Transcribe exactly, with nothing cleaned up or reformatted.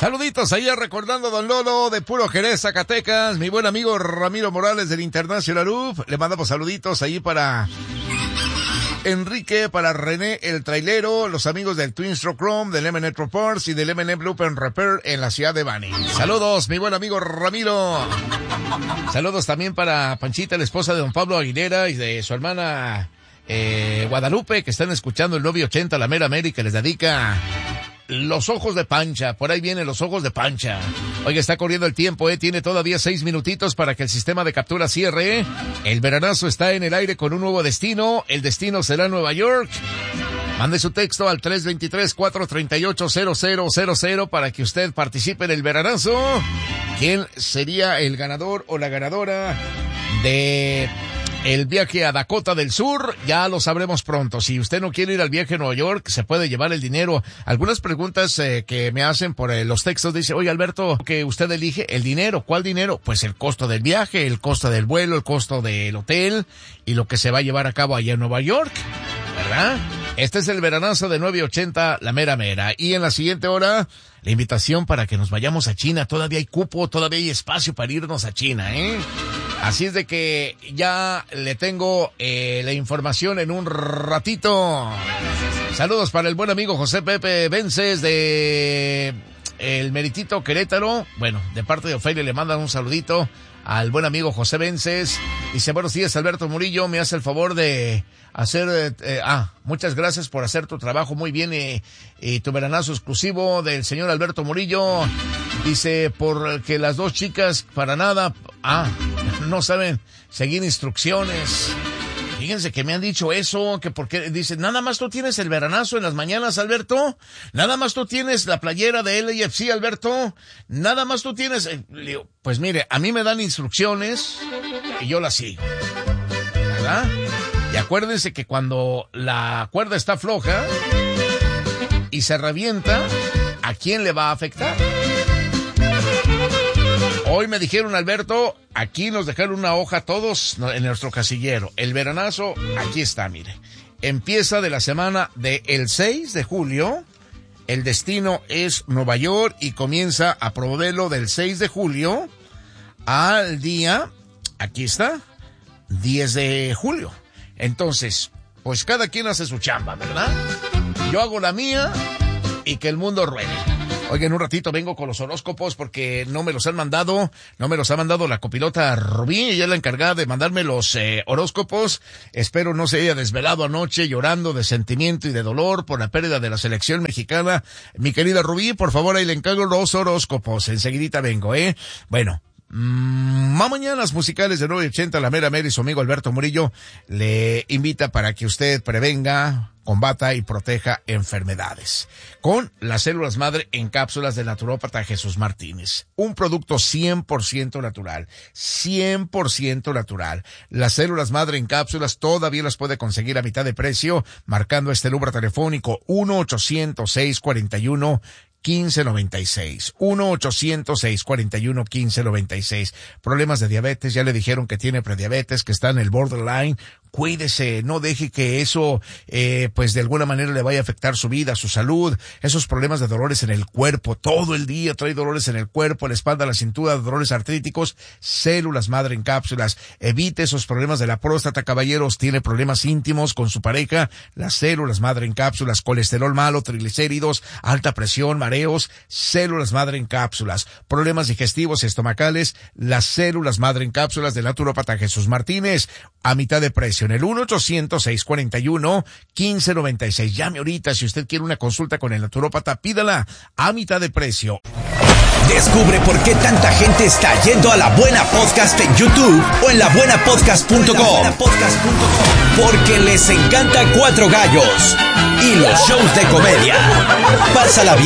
Saluditos ahí recordando a Don Lolo de Puro Jerez, Zacatecas, mi buen amigo Ramiro Morales del International Loop. Le mandamos saluditos ahí para Enrique, para René el Trailero, los amigos del Twin Stroke Chrome, del M N Reports y del M N Loop and Repair en la ciudad de Bani. Saludos, mi buen amigo Ramiro. Saludos también para Panchita, la esposa de don Pablo Aguilera, y de su hermana eh, Guadalupe, que están escuchando el nueve ochenta, la Mera Mera, y que les dedica Los Ojos de Pancha. Por ahí vienen Los Ojos de Pancha. Oiga, está corriendo el tiempo, eh. Tiene todavía seis minutitos para que el sistema de captura cierre. El veranazo está en el aire con un nuevo destino. El destino será Nueva York. Mande su texto al tres dos tres, cuatro tres ocho, cero cero cero cero para que usted participe en el veranazo. ¿Quién sería el ganador o la ganadora de el viaje a Dakota del Sur? Ya lo sabremos pronto. Si usted no quiere ir al viaje a Nueva York, se puede llevar el dinero. Algunas preguntas eh, que me hacen por eh, los textos, dice, oye Alberto, que usted elige el dinero. ¿Cuál dinero? Pues el costo del viaje, el costo del vuelo, el costo del hotel y lo que se va a llevar a cabo allá en Nueva York, ¿verdad? Este es el veranazo de nueve ochenta, la Mera Mera. Y en la siguiente hora, la invitación para que nos vayamos a China. Todavía hay cupo, todavía hay espacio para irnos a China, ¿eh? Así es de que ya le tengo eh, la información en un ratito. Saludos para el buen amigo José Pepe Vences de el Meritito Querétaro. Bueno, de parte de Ofelia le mandan un saludito al buen amigo José Vences. Dice, buenos días Alberto Murillo, me hace el favor de hacer, eh, eh, ah, muchas gracias por hacer tu trabajo muy bien eh, y tu veranazo exclusivo del señor Alberto Murillo. Dice, porque las dos chicas para nada, ah, no saben seguir instrucciones. Fíjense que me han dicho eso, que porque, dice, nada más tú tienes el veranazo en las mañanas, Alberto. Nada más tú tienes la playera de L A F C, Alberto. Nada más tú tienes, eh, digo, pues mire, a mí me dan instrucciones y yo las sigo, ¿verdad? Y acuérdense que cuando la cuerda está floja y se revienta, ¿a quién le va a afectar? Hoy me dijeron, Alberto, aquí nos dejaron una hoja todos en nuestro casillero. El veranazo, aquí está, mire. Empieza de la semana del seis de julio. El destino es Nueva York y comienza a proveerlo del seis de julio al día, aquí está, diez de julio. Entonces, pues cada quien hace su chamba, ¿verdad? Yo hago la mía y que el mundo ruede. Oiga, en un ratito vengo con los horóscopos porque no me los han mandado, no me los ha mandado la copilota Rubí, ella es la encargada de mandarme los eh, horóscopos. Espero no se haya desvelado anoche llorando de sentimiento y de dolor por la pérdida de la selección mexicana. Mi querida Rubí, por favor, ahí le encargo los horóscopos. Enseguidita vengo, ¿eh? Bueno. Mm, mañanas musicales de nueve ochenta, la Mera Mera y su amigo Alberto Murillo le invita para que usted prevenga, combata y proteja enfermedades con las células madre en cápsulas del naturópata Jesús Martínez. Un producto cien por ciento natural, cien por ciento natural. Las células madre en cápsulas todavía las puede conseguir a mitad de precio marcando este número telefónico uno ochocientos, seiscientos cuarenta y uno, quince noventa y seis, uno ochocientos, seiscientos cuarenta y uno, quince noventa y seis. Problemas de diabetes, ya le dijeron que tiene prediabetes, que está en el borderline. Cuídese, no deje que eso, eh, pues de alguna manera le vaya a afectar su vida, su salud. Esos problemas de dolores en el cuerpo, todo el día trae dolores en el cuerpo, la espalda, la cintura, dolores artríticos, células madre en cápsulas. Evite esos problemas de la próstata, caballeros, tiene problemas íntimos con su pareja, las células madre en cápsulas, colesterol malo, triglicéridos, alta presión, mareos, células madre en cápsulas, problemas digestivos y estomacales, las células madre en cápsulas del naturópata Jesús Martínez, a mitad de precio. En el uno ochocientos, seiscientos cuarenta y uno, quince noventa y seis. Llame ahorita si usted quiere una consulta con el naturópata, pídala a mitad de precio. Descubre por qué tanta gente está yendo a La Buena Podcast en YouTube o en la buena podcast punto com. Porque les encanta Cuatro Gallos y los shows de comedia. Pásala bien.